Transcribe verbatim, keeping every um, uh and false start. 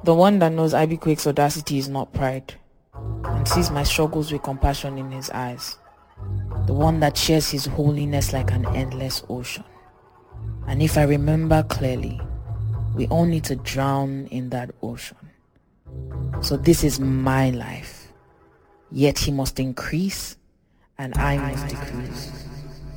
The one that knows Ivy Quake's audacity is not pride, and sees my struggles with compassion in his eyes. The one that shares his holiness like an endless ocean. And if I remember clearly, we all need to drown in that ocean. So this is my life. Yet he must increase, and I must decrease.